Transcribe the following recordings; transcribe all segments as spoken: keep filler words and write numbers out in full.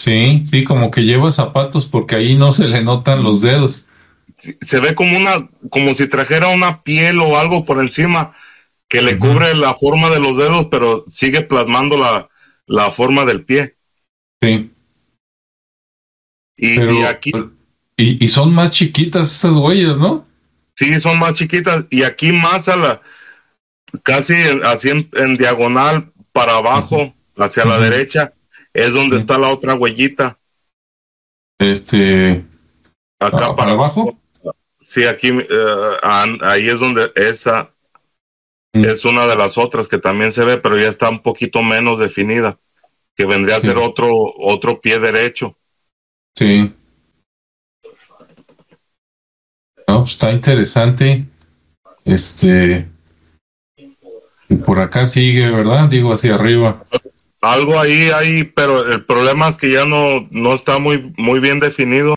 Sí, sí, como que lleva zapatos porque ahí no se le notan los dedos. Sí, se ve como una, como si trajera una piel o algo por encima que le Ujú. cubre la forma de los dedos, pero sigue plasmando la, la forma del pie. Sí, Y, y pero, aquí, y, y son más chiquitas esas huellas, ¿no? sí, son más chiquitas. Y aquí más a la, casi en- así en, en diagonal para Ujú, abajo, hacia la ujú, derecha, es donde sí. está la otra huellita. Este, Acá ah, ¿para para abajo? abajo. Sí, aquí, eh, an- ahí es donde esa Mm, es una de las otras que también se ve, pero ya está un poquito menos definida, que vendría a ser sí, otro, otro pie derecho. sí. No, pues está interesante. Este, y por acá sigue, ¿verdad? Digo, hacia arriba. Algo ahí hay, pero el problema es que ya no, no está muy, muy bien definido.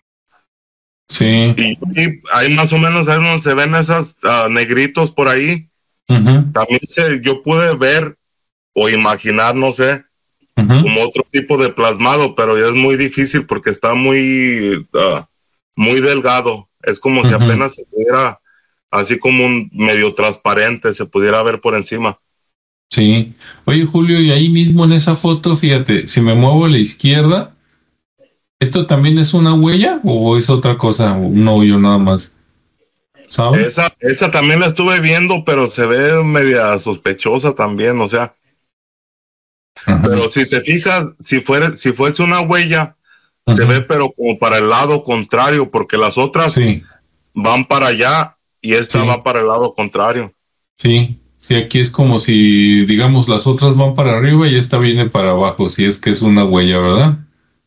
Sí. Y, y ahí más o menos ahí donde se ven esas ah, negritos por ahí. Ujú, También se, yo pude ver o imaginar, no sé, ujú, como otro tipo de plasmado, pero ya es muy difícil porque está muy, ah, muy delgado. Es como si ujú. apenas se pudiera, así como un medio transparente, se pudiera ver por encima. Sí. Oye, Julio, y ahí mismo en esa foto, fíjate, si me muevo a la izquierda, ¿esto también es una huella o es otra cosa? Un hoyo nada más, ¿sabes? Esa, esa también la estuve viendo, pero se ve media sospechosa también, o sea, Ajá. pero si te fijas, si fuera, si fuese una huella, se ve Ujú. pero como para el lado contrario, porque las otras Sí, van para allá y esta va sí, para el lado contrario. sí. Sí, aquí es como si, digamos, las otras van para arriba y esta viene para abajo, si es que es una huella, ¿verdad?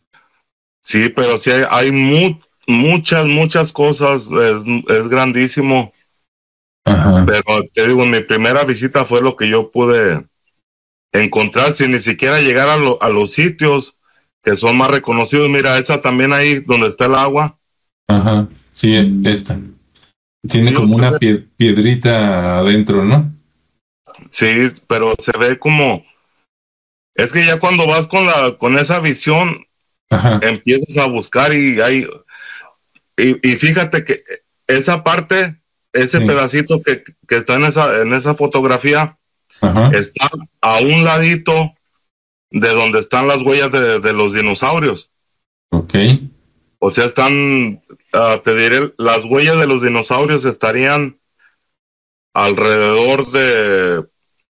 Sí, pero sí hay, hay mu- muchas, muchas cosas, es, es grandísimo, Ajá. pero te digo, mi primera visita fue lo que yo pude encontrar sin ni siquiera llegar a, lo- a los sitios que son más reconocidos. Mira, esa también ahí donde está el agua. Ajá. Sí, esta. Tiene Sí, o como sea, una se- pie- piedrita adentro, ¿no? sí, pero se ve como, es que ya cuando vas con la, con esa visión, Ajá. empiezas a buscar y hay, y, y fíjate que esa parte, ese Sí. pedacito que, que está en esa, en esa fotografía, Ajá. está a un ladito de donde están las huellas de, de los dinosaurios. Ok. O sea, están, uh, te diré, las huellas de los dinosaurios estarían alrededor de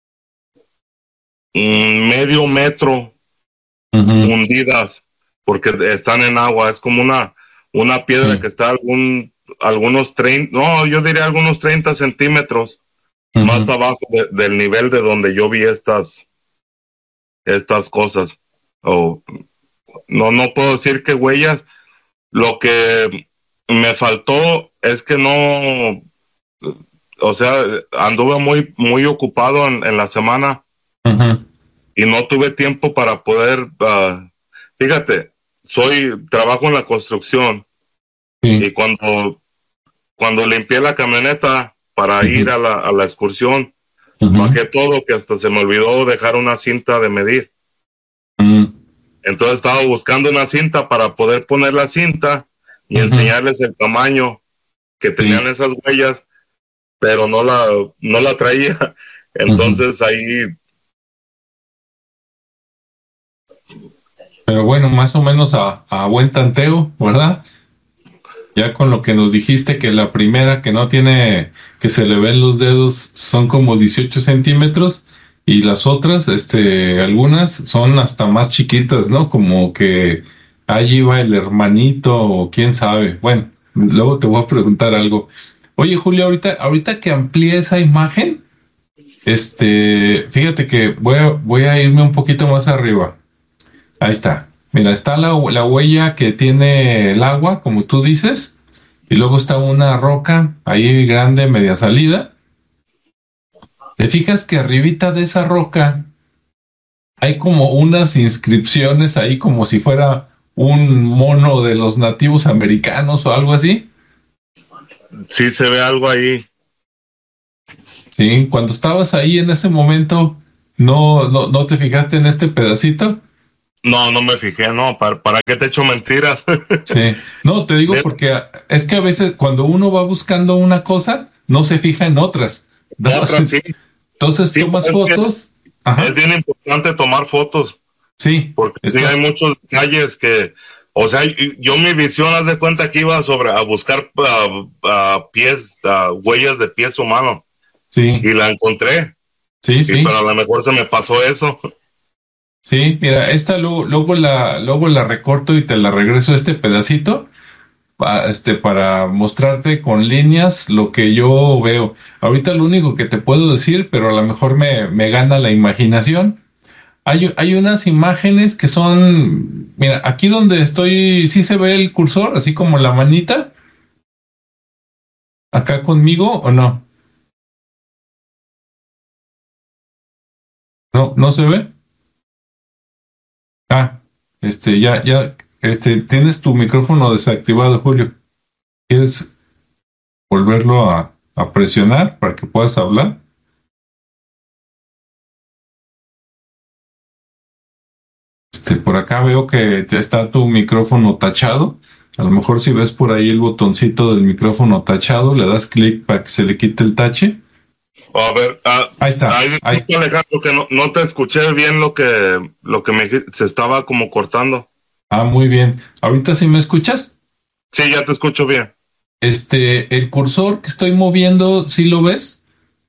un medio metro Ujú. hundidas, porque están en agua. Es como una, una piedra Sí. que está algún, algunos treinta, no, yo diría algunos treinta centímetros más Ujú. abajo de, del nivel de donde yo vi estas, estas cosas. O no, no puedo decir que huellas. Lo que me faltó es que no, o sea, anduve muy, muy ocupado en, en la semana Ujú. y no tuve tiempo para poder, uh, fíjate, soy, trabajo en la construcción Sí. y cuando, cuando limpié la camioneta para ir Ujú. a la, a la excursión, Ujú. bajé todo que hasta se me olvidó dejar una cinta de medir. Ujú. Entonces estaba buscando una cinta para poder poner la cinta y Ujú. enseñarles el tamaño que tenían Sí. esas huellas, pero no la, no la traía. Ujú. Entonces ahí, Pero bueno, más o menos a, a buen tanteo, ¿verdad? Ya con lo que nos dijiste que la primera que no tiene, que se le ven los dedos son como dieciocho centímetros y las otras, este, algunas son hasta más chiquitas, ¿no? Como que allí va el hermanito o quién sabe. Bueno, luego te voy a preguntar algo. Oye, Julio, ahorita, ahorita que amplíe esa imagen, este, fíjate que voy a, voy a irme un poquito más arriba. Ahí está. Mira, está la, la huella que tiene el agua, como tú dices, y luego está una roca ahí grande, media salida. Te fijas que arribita de esa roca hay como unas inscripciones ahí como si fuera un mono de los nativos americanos o algo así. sí se ve algo ahí. Sí, cuando estabas ahí en ese momento, ¿no, no, no te fijaste en este pedacito? No, no me fijé, no, ¿para, para qué te echo mentiras? Sí, no, te digo porque es que a veces cuando uno va buscando una cosa, no se fija en otras, ¿no? Otras sí. Entonces Sí, tomas es fotos. Ajá. Es bien importante tomar fotos, Sí, porque sí exacto. hay muchos detalles que, o sea, yo mi visión, haz de cuenta que iba sobre a buscar uh, uh, pies, uh, huellas de pies humanos, Sí, y la encontré, sí, y pero sí. a lo mejor se me pasó eso. Sí, mira, esta luego, luego la, luego la recorto y te la regreso a este pedacito, pa- este, para mostrarte con líneas lo que yo veo. Ahorita lo único que te puedo decir, pero a lo mejor me, me gana la imaginación. Hay, hay unas imágenes que son, mira, aquí donde estoy, sí se ve el cursor, así como la manita, acá conmigo, ¿o no? No, no se ve. Ah, este, ya, ya, este, tienes tu micrófono desactivado, Julio. ¿Quieres volverlo a, a presionar para que puedas hablar? Este, por acá veo que te- está tu micrófono tachado. A lo mejor si ves por ahí el botoncito del micrófono tachado, le das clic para que se le quite el tache. A ver, ah, Ahí está. ay, Ahí. disculpa, Alejandro, que no, no te escuché bien lo que, lo que me dijiste, se estaba como cortando. Ah, muy bien. Ahorita sí me escuchas. Sí, ya te escucho bien. Este, el cursor que estoy moviendo, ¿sí lo ves?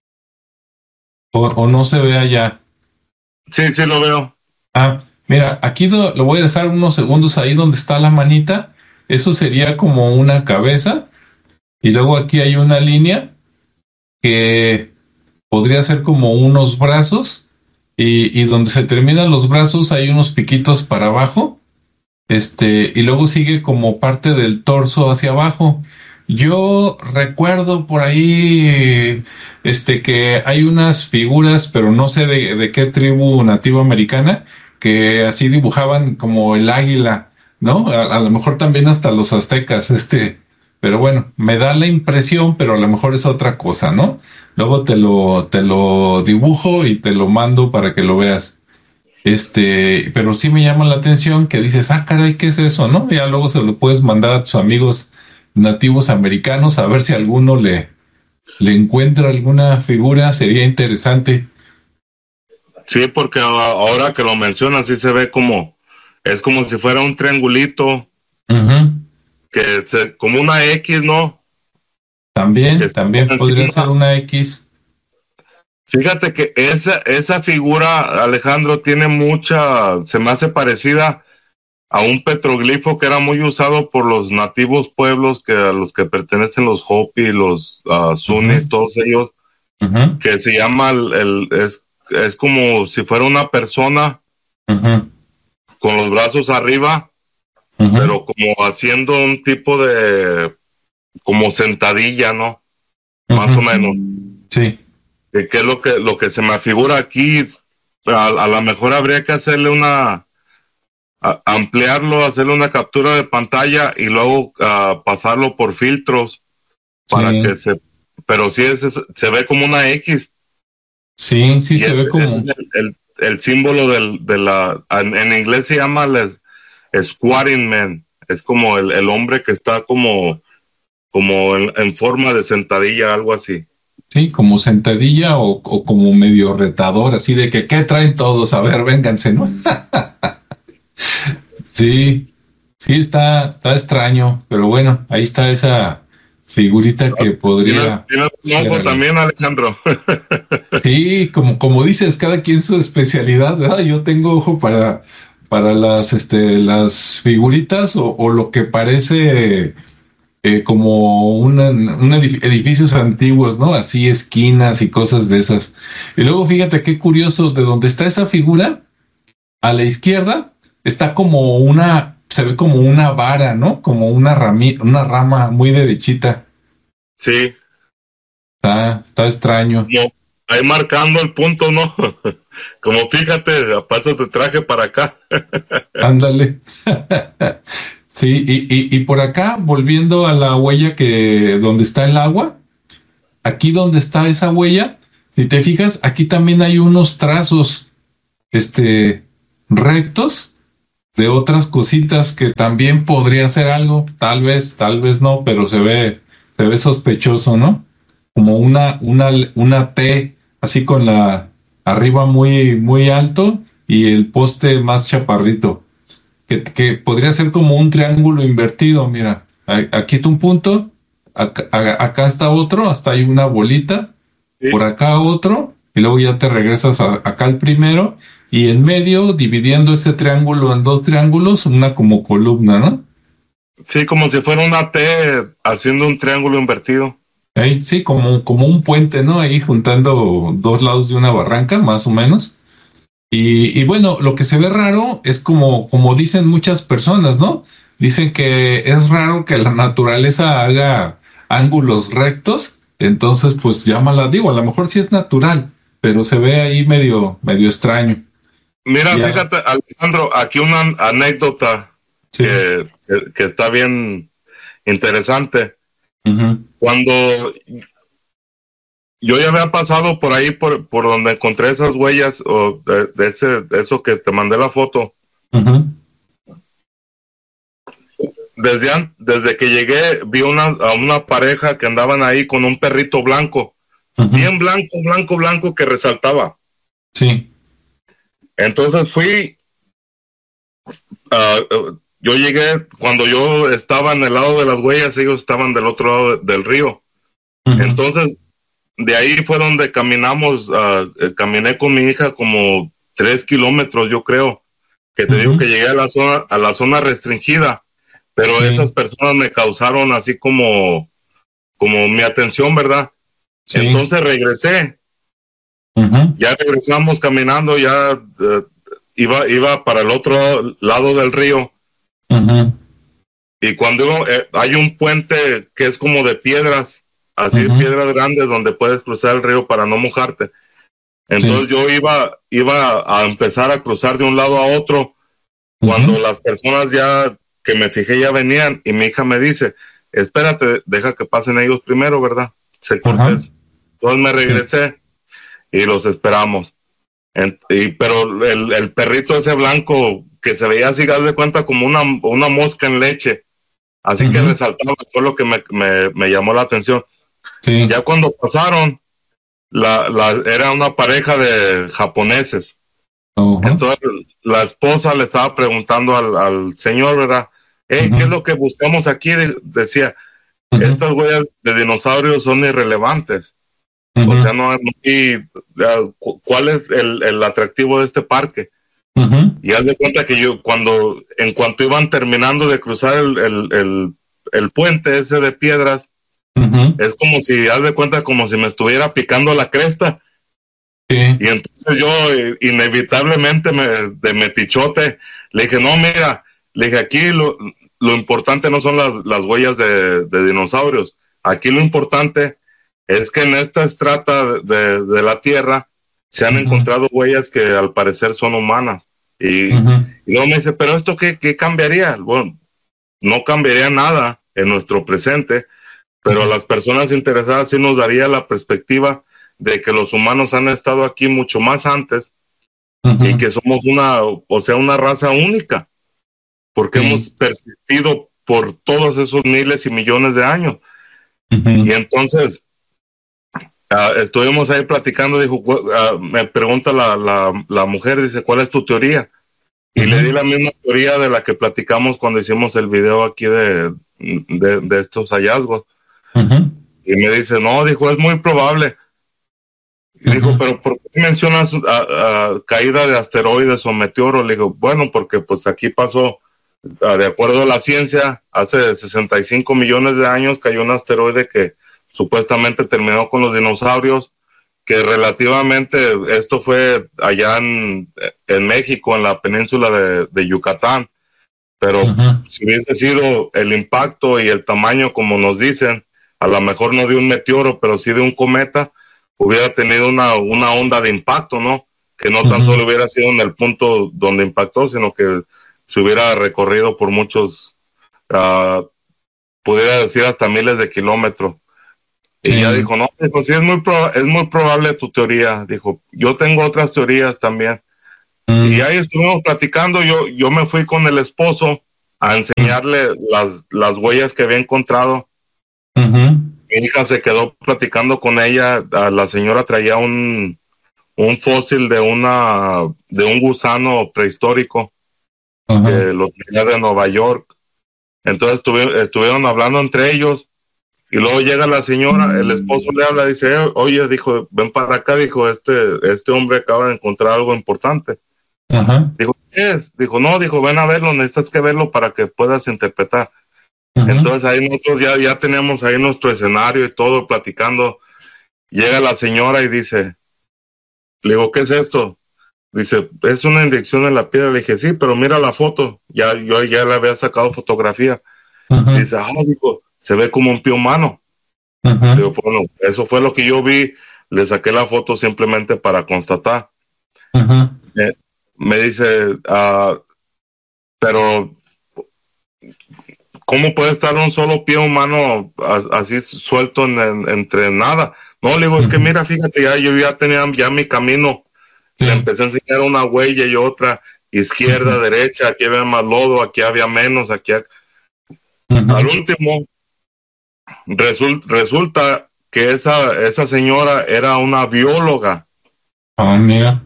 ¿O, o no se ve allá? Sí, sí lo veo. Ah, mira, aquí lo, lo voy a dejar unos segundos ahí donde está la manita. Eso sería como una cabeza. Y luego aquí hay una línea que podría ser como unos brazos. Y, y donde se terminan los brazos hay unos piquitos para abajo. Este, y luego sigue como parte del torso hacia abajo. Yo recuerdo por ahí, este, que hay unas figuras, pero no sé de, de qué tribu nativa americana, que así dibujaban como el águila, ¿no? A, a lo mejor también hasta los aztecas, este, pero bueno, me da la impresión, pero a lo mejor es otra cosa, ¿no? Luego te lo, te lo dibujo y te lo mando para que lo veas. Este, pero sí me llama la atención que dices, ah, caray, ¿qué es eso, no? Ya luego se lo puedes mandar a tus amigos nativos americanos a ver si alguno le, le encuentra alguna figura, sería interesante. Sí, porque a- ahora que lo mencionas, sí se ve como, es como si fuera un triangulito, Ujú. que se, como una X, ¿no? Que También, está también podría ser encima. una X. Fíjate que esa, esa figura, Alejandro, tiene mucha, se me hace parecida a un petroglifo que era muy usado por los nativos pueblos que a los que pertenecen los Hopi, los uh, Sunnis, Ujú, todos ellos, ujú, que se llama el, el- es, es como si fuera una persona ujú, con los brazos arriba, ujú. pero como haciendo un tipo de, como sentadilla, ¿no? Más o Ujú. menos. Sí, Eh, ¿Qué es lo que, lo que se me figura aquí? A, a lo mejor habría que hacerle una, a- ampliarlo, hacerle una captura de pantalla y luego ah, pasarlo por filtros para sí, que se, pero sí es, es- se ve como una X sí, sí y se es, ve ese como, es el, el, el símbolo del, de la, en, en inglés se llama les, squatting man, es como el, el hombre que está como, como en, en forma de sentadilla, algo así. sí, como sentadilla o, o como medio retador, así de que, ¿qué traen todos? A ver, vénganse, ¿no? Sí, sí, está, está extraño, pero bueno, ahí está esa figurita que Tienes, podría tienes un ser ojo algo. también, Alejandro. Sí, como, como dices, cada quien su especialidad, ¿verdad? Yo tengo ojo para, para las, este, las figuritas o, o lo que parece eh, como una, un edif- edificios antiguos, ¿no? Así esquinas y cosas de esas. Y luego fíjate qué curioso, de donde está esa figura, a la izquierda está como una, se ve como una vara, ¿no? Como una rami, una rama muy derechita. Sí, Está, está extraño. como ahí marcando el punto, ¿no? Como fíjate, a paso te traje para acá. Ándale. Sí, y, y, y por acá, volviendo a la huella que donde está el agua, aquí donde está esa huella, si te fijas, aquí también hay unos trazos, este, rectos, de otras cositas que también podría ser algo, tal vez, tal vez no, pero se ve, se ve sospechoso, ¿no? Como una, una, una T, así con la arriba muy, muy alto y el poste más chaparrito, que, que podría ser como un triángulo invertido, mira, aquí está un punto, acá, acá está otro, hasta hay una bolita, Sí, por acá otro, y luego ya te regresas a, acá al primero, y en medio, dividiendo ese triángulo en dos triángulos, una como columna, ¿no? sí, como si fuera una T haciendo un triángulo invertido. Ahí, sí, como, como un puente, ¿no? Ahí juntando dos lados de una barranca, más o menos. Y, y bueno, lo que se ve raro es como, como dicen muchas personas, ¿no? Dicen que es raro que la naturaleza haga ángulos rectos, entonces pues llámala, digo, a lo mejor sí es natural, pero se ve ahí medio, medio extraño. Mira, Ya, fíjate, Alejandro, aquí una anécdota sí. que, que, que está bien interesante. Ujú, Cuando yo ya había pasado por ahí, por, por donde encontré esas huellas, o de, de ese, de eso que te mandé la foto, ujú, desde, an- desde que llegué vi una, a una pareja que andaban ahí con un perrito blanco, ujú, bien blanco, blanco, blanco, que resaltaba. sí. Entonces fui, uh, uh, yo llegué, cuando yo estaba en el lado de las huellas, ellos estaban del otro lado de, del río. Ujú, Entonces, de ahí fue donde caminamos, uh, eh, caminé con mi hija como tres kilómetros, yo creo, que te digo ujú, que llegué a la zona, a la zona restringida, pero esas sí, personas me causaron así como, como mi atención, ¿verdad? sí. Entonces regresé, Ujú, ya regresamos caminando, ya uh, iba, iba para el otro lado del río. ujú, Y cuando eh, hay un puente que es como de piedras, así ujú, piedras grandes donde puedes cruzar el río para no mojarte. sí. Entonces yo iba, iba a empezar a cruzar de un lado a otro cuando Ujú, las personas ya que me fijé ya venían y mi hija me dice, espérate, deja que pasen ellos primero, ¿verdad? Sé ajá, cortés. Entonces me sí. regresé y los esperamos. En- y, pero el, el perrito ese blanco que se veía así, haz de cuenta, como una, una mosca en leche. Así que Ujú, resaltaba, fue lo que me, me, me llamó la atención. sí. Ya cuando pasaron, la, la, era una pareja de japoneses. Ajá, Entonces la esposa le estaba preguntando al, al señor, ¿verdad? Hey, ¿qué es ujú, lo que buscamos aquí? De- decía, ujú, estas huellas de dinosaurios son irrelevantes. O sea, ujú, no, no y, uh, cu- ¿cuál es el, el atractivo de este parque? ujú, Y haz de cuenta que yo, cuando, en cuanto iban terminando de cruzar el, el, el, el puente ese de piedras, ujú, es como si, haz de cuenta, como si me estuviera picando la cresta. sí. Y entonces yo, eh, inevitablemente, me, de metichote, le dije, no, mira, le dije, aquí lo, lo importante no son las, las huellas de, de dinosaurios. Aquí lo importante es que en esta estrata de, de, de la Tierra se han Ujú, encontrado huellas que al parecer son humanas. Y, y ujú, luego me dice, pero ¿esto qué, qué cambiaría? Bueno, no cambiaría nada en nuestro presente, pero a ujú, las personas interesadas sí nos daría la perspectiva de que los humanos han estado aquí mucho más antes y ujú, que somos una, o sea, una raza única, porque sí. hemos persistido por todos esos miles y millones de años. Y Ujú, entonces, uh, estuvimos ahí platicando, dijo, uh, me pregunta la, la, la mujer, dice, ¿cuál es tu teoría? Y le di ujú, la misma teoría de la que platicamos cuando hicimos el video aquí de, de, de estos hallazgos. ujú, Y me dice, no, dijo, es muy probable. Y dijo, ujú, pero ¿por qué mencionas a, a caída de asteroides o meteoros? Le digo, bueno, porque pues aquí pasó, uh, de acuerdo a la ciencia, hace sesenta y cinco millones de años cayó un asteroide que supuestamente terminó con los dinosaurios, que relativamente esto fue allá en, en México, en la península de, de Yucatán, pero ujú, si hubiese sido el impacto y el tamaño como nos dicen, a lo mejor no de un meteoro, pero sí de un cometa, hubiera tenido una, una onda de impacto, ¿no? Que no tan ujú, solo hubiera sido en el punto donde impactó, sino que se hubiera recorrido por muchos, uh, pudiera decir hasta miles de kilómetros. Y ya sí. dijo, no, dijo, sí, es muy, pro es muy probable tu teoría. Dijo, yo tengo otras teorías también. Mm. Y ahí estuvimos platicando, yo, yo me fui con el esposo a enseñarle mm. las, las huellas que había encontrado. Uh-huh. Mi hija se quedó platicando con ella, la señora traía un, un fósil de una de un gusano prehistórico uh-huh. que lo traía de Nueva York. Entonces estuvi, estuvieron hablando entre ellos y luego llega la señora, el esposo le habla, dice, oye, dijo, ven para acá, dijo, este, este hombre acaba de encontrar algo importante. Uh-huh. Dijo, ¿qué es? Dijo, no, dijo, ven a verlo, necesitas que verlo para que puedas interpretar. Uh-huh. Entonces ahí nosotros ya, ya teníamos ahí nuestro escenario y todo, platicando. Llega la señora y dice, le digo, ¿qué es esto? Dice, es una inyección en la piedra. Le dije, sí, pero mira la foto. Ya, yo ya le había sacado fotografía. Uh-huh. Dice, ah, digo, se ve como un pie humano. Uh-huh. Digo, bueno, eso fue lo que yo vi. Le saqué la foto simplemente para constatar. Uh-huh. Eh, me dice, ah, pero ¿cómo puede estar un solo pie humano así suelto en, en, entre nada? No, le digo, uh-huh. es que mira, fíjate, ya yo ya tenía ya mi camino. Sí. Le empecé a enseñar una huella y otra, izquierda, uh-huh. derecha, aquí había más lodo, aquí había menos, aquí. Ha... Uh-huh. Al último, result, resulta que esa, esa señora era una bióloga. Ah, mira.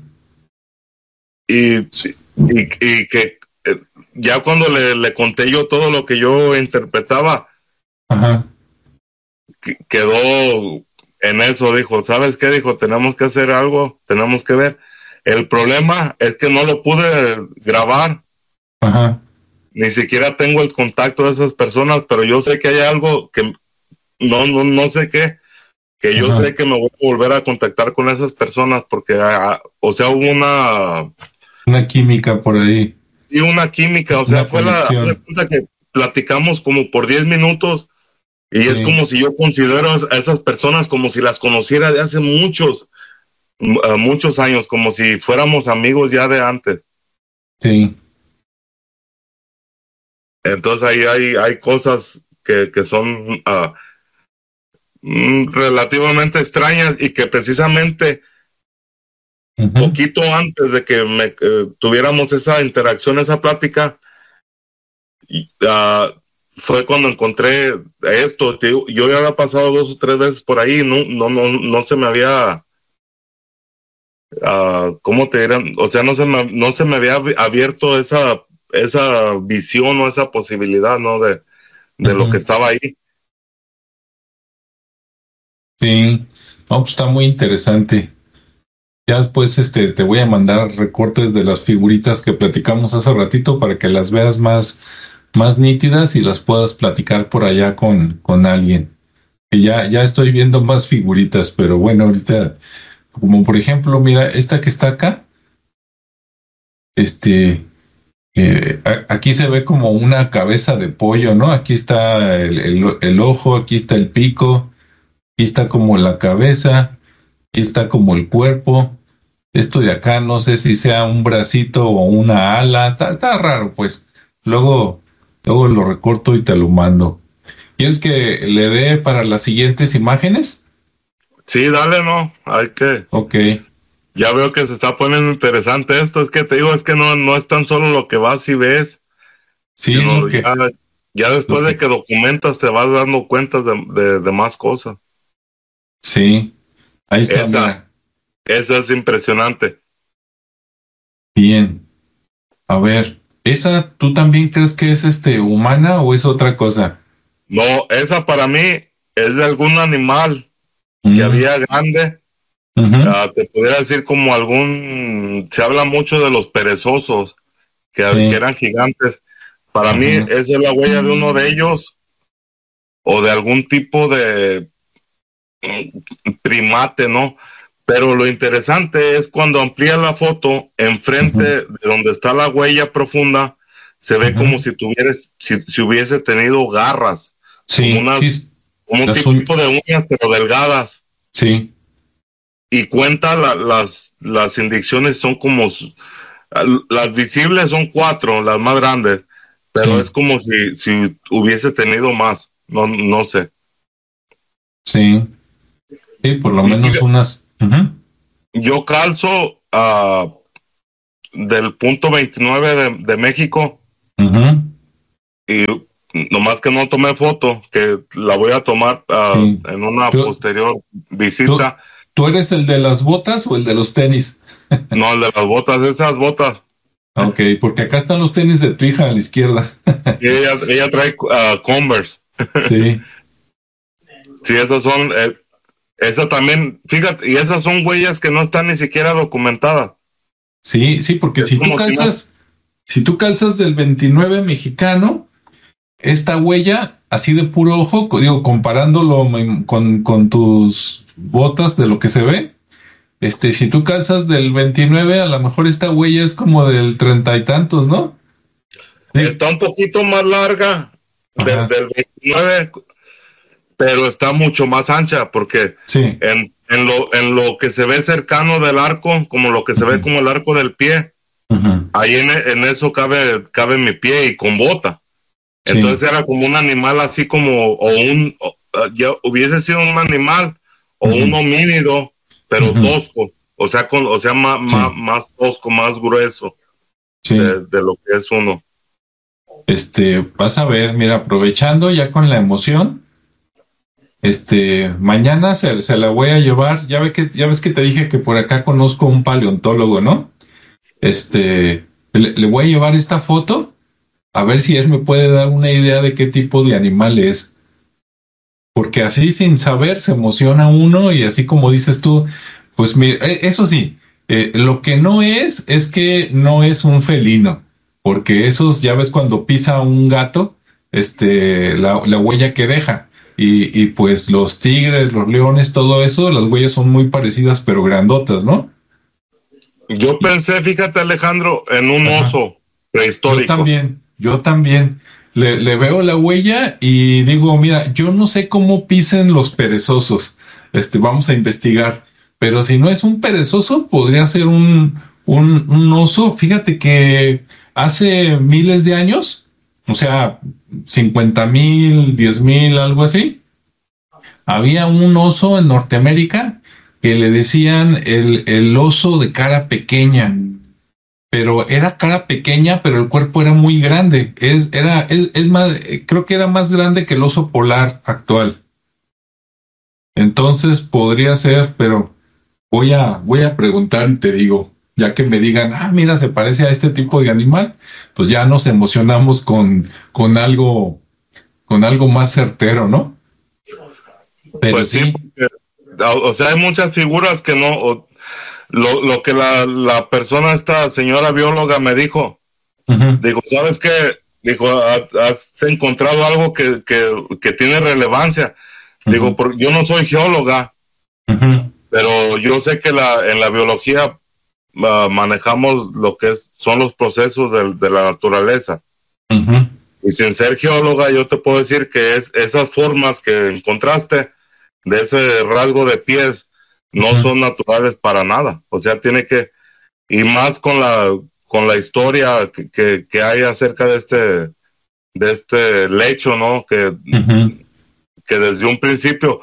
Y, sí. y, y que eh, ya cuando le, le conté yo todo lo que yo interpretaba, uh-huh. que, quedó en eso, dijo, ¿sabes qué? Dijo, tenemos que hacer algo, tenemos que ver. El problema es que no lo pude grabar. Ajá. Ni siquiera tengo el contacto de esas personas, pero yo sé que hay algo que no, no, no sé qué, que yo Ajá. sé que me voy a volver a contactar con esas personas porque, ah, o sea, hubo una... Una química por ahí. Y una química, o sea, una fue conexión. la, la cuenta que platicamos como por diez minutos y sí. es como si yo considero a esas personas como si las conociera de hace muchos Uh, muchos años, como si fuéramos amigos ya de antes. Sí. Entonces ahí hay, hay cosas que, que son uh, mm, relativamente extrañas y que precisamente uh-huh. poquito antes de que me, uh, tuviéramos esa interacción, esa plática, uh, fue cuando encontré esto. Yo ya había pasado dos o tres veces por ahí, no, no, no, no se me había... Uh, ¿cómo te dirán? O sea, no se me, no se me había abierto esa, esa visión o esa posibilidad, ¿no? De, de uh-huh. lo que estaba ahí. Sí, no, pues está muy interesante. Ya después este, te voy a mandar recortes de las figuritas que platicamos hace ratito para que las veas más, más nítidas y las puedas platicar por allá con, con alguien. Que ya, ya estoy viendo más figuritas, pero bueno, ahorita... Como por ejemplo, mira, esta que está acá, este, eh, a, aquí se ve como una cabeza de pollo, ¿no? Aquí está el, el, el ojo, aquí está el pico, aquí está como la cabeza, aquí está como el cuerpo. Esto de acá no sé si sea un bracito o una ala, está, está raro, pues. Luego, luego lo recorto y te lo mando. ¿Quieres que le dé para las siguientes imágenes? Sí, dale, no, hay que... Ok. Ya veo que se está poniendo interesante esto, es que te digo, es que no, no es tan solo lo que vas y ves, sí, sino okay. ya, ya después okay. de que documentas te vas dando cuenta de, de, de más cosas. Sí, ahí está, esa, mira. Eso es impresionante. Bien, a ver, ¿esa tú también crees que es este humana o es otra cosa? No, esa para mí es de algún animal que mm. había grande, uh-huh. uh, te pudiera decir como algún, se habla mucho de los perezosos, que, sí. que eran gigantes. Para uh-huh. mí esa es la huella de uno de ellos, o de algún tipo de primate, ¿no? Pero lo interesante es cuando amplía la foto, enfrente uh-huh. de donde está la huella profunda, se ve uh-huh. como si tuviera, si, si hubiese tenido garras, sí, como unas, sí. como un tipo un... de uñas, pero delgadas. Sí. Y cuenta la, las, las inyecciones son como, las visibles son cuatro, las más grandes, pero sí. es como si, si hubiese tenido más, no, no sé. Sí. Sí, por lo y menos yo, unas. Uh-huh. Yo calzo, uh, del punto veintinueve de, de México. Uh-huh. Y nomás que no tomé foto, que la voy a tomar uh, sí. en una ¿Tú, posterior visita. ¿tú, ¿Tú eres el de las botas o el de los tenis? No, el de las botas, esas botas. Ok, porque acá están los tenis de tu hija a la izquierda. Y ella, ella trae uh, Converse. Sí. Sí, esas son, eh, esa también, fíjate, y esas son huellas que no están ni siquiera documentadas. Sí, sí, porque es si tú calzas, si, no... si tú calzas del veintinueve mexicano, esta huella, así de puro ojo, digo, comparándolo con, con tus botas de lo que se ve, este, si tú calzas del veintinueve, a lo mejor esta huella es como del treinta y tantos, ¿no? Sí. Está un poquito más larga del, del veintinueve, pero está mucho más ancha, porque sí. en, en, lo, en lo que se ve cercano del arco, como lo que se uh-huh. ve como el arco del pie, uh-huh. ahí en, en eso cabe, cabe mi pie y con bota. Sí. Entonces era como un animal así como, o un, o, ya hubiese sido un animal, o uh-huh. un homínido, pero uh-huh. tosco, o sea, con, o sea, más, sí. más, más tosco, más grueso sí. de, de lo que es uno. Este, vas a ver, mira, aprovechando ya con la emoción, este, mañana se, se la voy a llevar, ya ve que, ya ves que te dije que por acá conozco un paleontólogo, ¿no? Este, le, le voy a llevar esta foto, a ver si él me puede dar una idea de qué tipo de animal es. Porque así sin saber se emociona uno y así como dices tú, pues mira, eso sí, eh, lo que no es, es que no es un felino, porque esos, ya ves cuando pisa un gato, este, la, la huella que deja, y, y pues los tigres, los leones, todo eso, las huellas son muy parecidas pero grandotas, ¿no? Yo pensé, fíjate Alejandro, en un Ajá. oso prehistórico. Yo también, yo también. Le, le veo la huella y digo, mira, yo no sé cómo pisen los perezosos. Este, vamos a investigar. Pero si no es un perezoso, podría ser un, un, un oso. Fíjate que hace miles de años, o sea, cincuenta mil, diez mil, algo así, había un oso en Norteamérica que le decían el, el oso de cara pequeña. Pero era cara pequeña, pero el cuerpo era muy grande. Es, era, es, es más, creo que era más grande que el oso polar actual. Entonces podría ser, pero voy a, voy a preguntar y te digo, ya que me digan, ah, mira, se parece a este tipo de animal, pues ya nos emocionamos con, con algo, con algo más certero, ¿no? Pero pues sí, porque, o sea, hay muchas figuras que no. O, Lo, lo que la, la persona, esta señora bióloga me dijo, uh-huh. dijo, ¿sabes qué? Dijo, has encontrado algo que, que, que tiene relevancia. Uh-huh. Digo, por, yo no soy geóloga, uh-huh. pero yo sé que la, en la biología uh, manejamos lo que es, son los procesos de, de la naturaleza. Uh-huh. Y sin ser geóloga, yo te puedo decir que es esas formas que encontraste de ese rasgo de pies, no uh-huh. son naturales para nada, o sea, tiene que, y más con la con la historia que, que, que hay acerca de este de este lecho, ¿no? Que, uh-huh. que desde un principio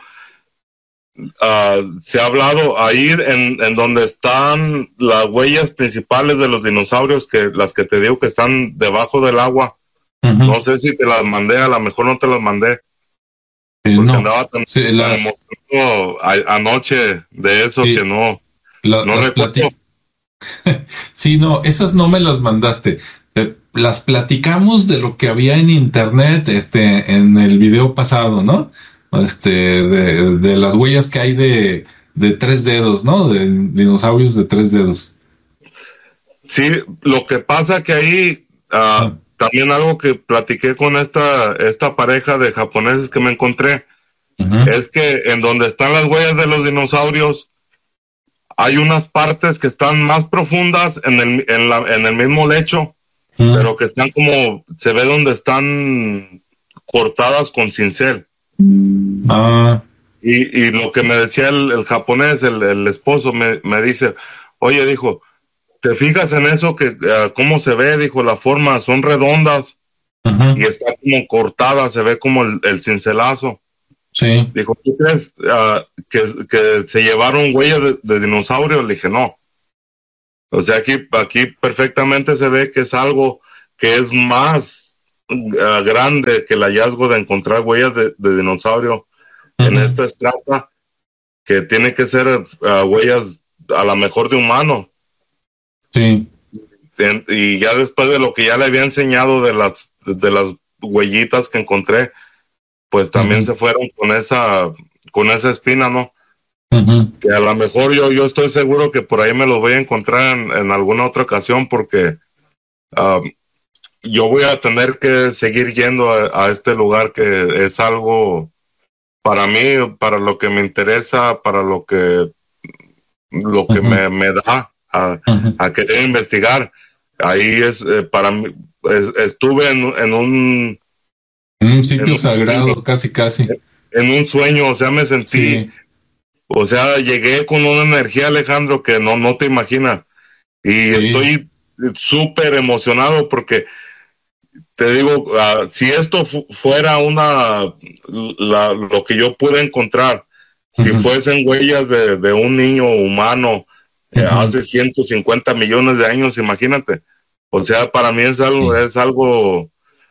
uh, se ha hablado ahí en, en donde están las huellas principales de los dinosaurios, que las que te digo que están debajo del agua, uh-huh. no sé si te las mandé, a lo mejor no te las mandé. Porque no. andaba tan, sí, tan las... emocionado a, anoche de eso sí. que no, La, no recuerdo. Plati... sí, no, esas no me las mandaste. Eh, las platicamos de lo que había en internet, este, en el video pasado, ¿no? Este, de, de las huellas que hay de, de tres dedos, ¿no? De dinosaurios de tres dedos. Sí, lo que pasa que ahí... Uh, ah. También algo que platiqué con esta, esta pareja de japoneses que me encontré, uh-huh. es que en donde están las huellas de los dinosaurios, hay unas partes que están más profundas en el, en la, en el mismo lecho, uh-huh. pero que están como, se ve donde están cortadas con cincel. Uh-huh. Y, y lo que me decía el, el japonés, el, el esposo, me, me dice, oye, dijo, ¿te fijas en eso? Que uh, cómo se ve, dijo, la forma, son redondas uh-huh. y está como cortada, se ve como el, el cincelazo. Sí. Dijo, ¿tú crees uh, que, que se llevaron huellas de, de dinosaurio? Le dije, no. O sea, aquí, aquí perfectamente se ve que es algo que es más uh, grande que el hallazgo de encontrar huellas de, de dinosaurio uh-huh. en esta estrata, que tiene que ser uh, huellas a lo mejor de humano. Sí. Y ya después de lo que ya le había enseñado de las, de las huellitas que encontré, pues también uh-huh. se fueron con esa, con esa espina, ¿no? Uh-huh. Que a lo mejor yo, yo estoy seguro que por ahí me los voy a encontrar en, en alguna otra ocasión, porque uh, yo voy a tener que seguir yendo a, a este lugar, que es algo para mí, para lo que me interesa, para lo que, lo que uh-huh. me, me da a, uh-huh. a querer investigar. Ahí es, eh, para mí, es, estuve en, en un... En un sitio en sagrado, un, casi, casi. En un sueño, o sea, me sentí... Sí. O sea, llegué con una energía, Alejandro, que no, no te imaginas. Y sí. estoy súper emocionado porque, te digo, uh, si esto fu- fuera una, la, lo que yo pude encontrar, uh-huh. si fuesen huellas de, de un niño humano uh-huh. eh, hace ciento cincuenta millones de años, imagínate. O sea, para mí es algo, sí. es algo,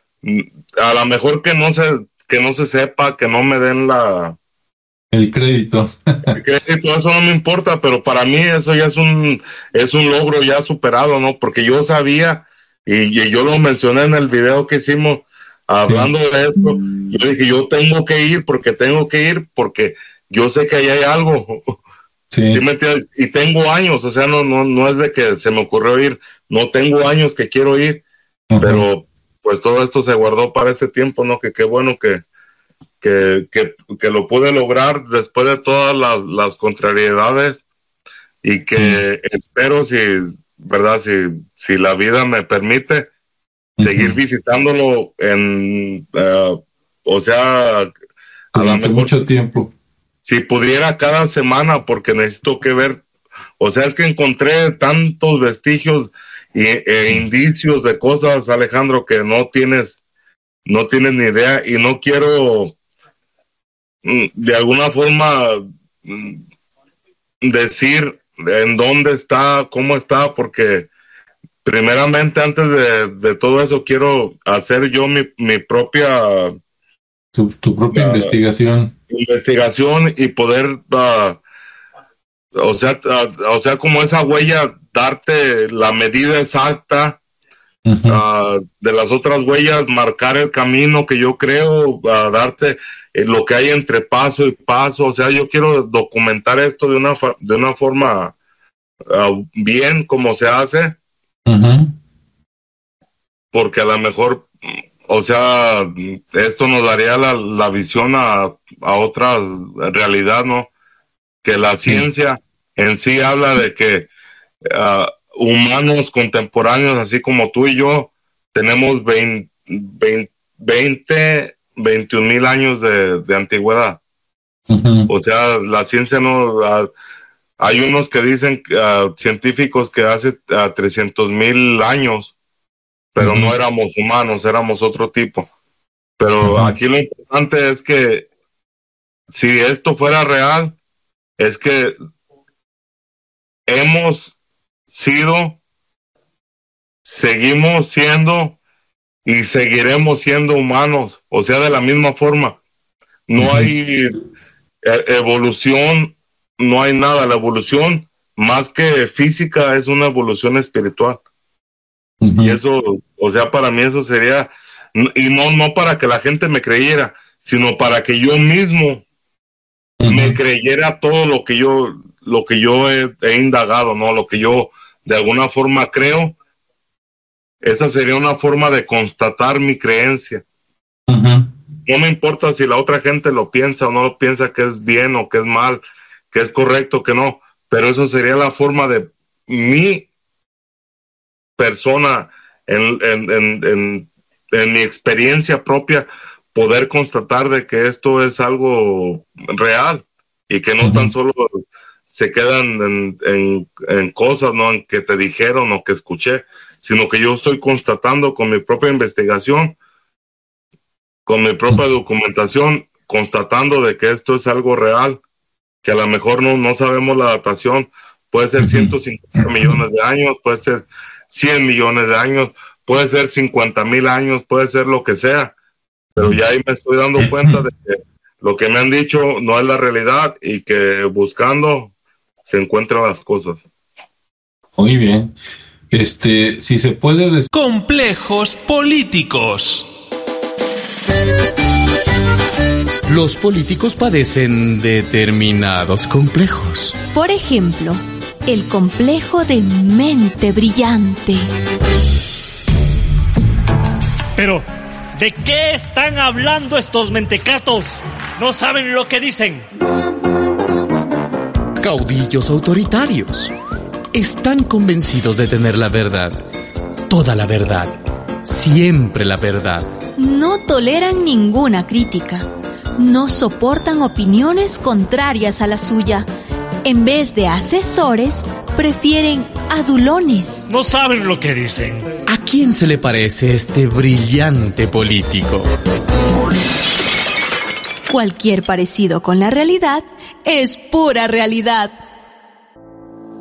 a lo mejor que no se, que no se sepa, que no me den la... El crédito. El crédito, eso no me importa, pero para mí eso ya es un, es un logro ya superado, ¿no? Porque yo sabía, y, y yo lo mencioné en el video que hicimos, hablando sí. de esto, yo dije, yo tengo que ir, porque tengo que ir, porque yo sé que ahí hay algo. Sí. ¿Sí me entiendes? Y tengo años, o sea, no, no, no es de que se me ocurrió ir, no tengo años que quiero ir, uh-huh. pero pues todo esto se guardó para este tiempo, ¿no? Que qué bueno que Que, que, que lo pude lograr después de todas las, las contrariedades, y que mm. espero, si, verdad, si, si la vida me permite, uh-huh. seguir visitándolo en, uh, o sea, a durante lo mejor mucho tiempo. Si pudiera cada semana, porque necesito que ver, o sea, es que encontré tantos vestigios y, e indicios de cosas, Alejandro, que no tienes, no tienes ni idea, y no quiero de alguna forma decir en dónde está, cómo está, porque primeramente antes de, de todo eso quiero hacer yo mi, mi propia tu, tu propia uh, investigación investigación y poder uh, o sea uh, o sea como esa huella, darte la medida exacta uh-huh. uh, de las otras huellas, marcar el camino que yo creo, uh, darte lo que hay entre paso y paso. O sea, yo quiero documentar esto de una, de una forma uh, bien, como se hace, uh-huh. porque a lo mejor, o sea, esto nos daría la, la visión a, a otra realidad, ¿no? Que la ciencia sí. en sí habla de que uh, humanos contemporáneos, así como tú y yo, tenemos veinte, veinte veintiún mil años de, de antigüedad. Uh-huh. O sea, la ciencia no... Uh, hay unos que dicen, uh, científicos, que hace uh, trescientos mil años, pero uh-huh. no éramos humanos, éramos otro tipo. Pero uh-huh. aquí lo importante es que si esto fuera real, es que hemos sido, seguimos siendo y seguiremos siendo humanos, o sea, de la misma forma. No uh-huh. hay evolución, no hay nada. La evolución, más que física, es una evolución espiritual. Uh-huh. Y eso, o sea, para mí eso sería, y no, no para que la gente me creyera, sino para que yo mismo uh-huh. me creyera todo lo que yo, lo que yo he, he indagado, ¿no? Lo que yo de alguna forma creo. Esa sería una forma de constatar mi creencia. Uh-huh. No me importa si la otra gente lo piensa o no lo piensa, que es bien o que es mal, que es correcto, que no, pero eso sería la forma de mi persona, en, en, en, en, en mi experiencia propia, poder constatar de que esto es algo real y que no uh-huh. tan solo se quedan en, en, en cosas, ¿no?, en que te dijeron o que escuché, sino que yo estoy constatando con mi propia investigación, con mi propia documentación, constatando de que esto es algo real, que a lo mejor no, no sabemos la datación, puede ser Ujú. ciento cincuenta millones de años, puede ser cien millones de años, puede ser cincuenta mil años, puede ser lo que sea, pero ya ahí me estoy dando cuenta de que lo que me han dicho no es la realidad y que buscando se encuentran las cosas. Muy bien. Este, si se puede des- Complejos políticos. Los políticos padecen determinados complejos. Por ejemplo, el complejo de mente brillante. Pero, ¿de qué están hablando estos mentecatos? No saben lo que dicen. Caudillos autoritarios. Están convencidos de tener la verdad. Toda la verdad. Siempre la verdad. No toleran ninguna crítica. No soportan opiniones contrarias a la suya. En vez de asesores, prefieren adulones. No saben lo que dicen. ¿A quién se le parece este brillante político? Cualquier parecido con la realidad es pura realidad.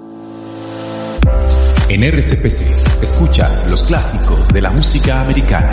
En R C P C escuchas los clásicos de la música americana.